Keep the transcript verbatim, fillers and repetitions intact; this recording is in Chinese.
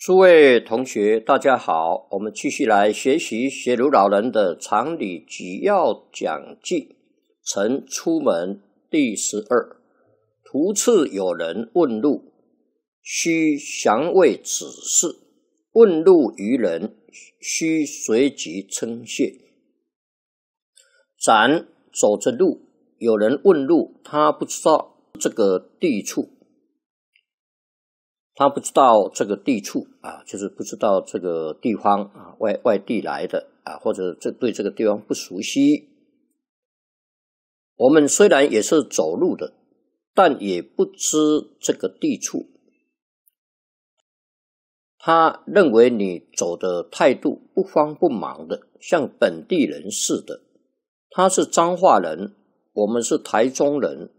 诸位同学，大家好，我们继续来学习学儒老人的常理举要讲记，曾出门第十二。途次有人问路，须详谓指示。问路于人，须随即称谢。咱走着路，有人问路，他不知道这个地处。他不知道这个地处啊，就是不知道这个地方啊，外外地来的啊，或者这对这个地方不熟悉。我们虽然也是走路的，但也不知这个地处。他认为你走的态度不慌不忙的，像本地人似的。他是彰化人，我们是台中人，